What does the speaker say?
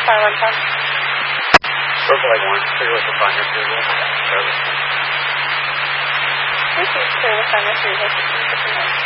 Silent time. Go for like 1. Figure what the fine history is. This is clear the fine history is like 15 minutes.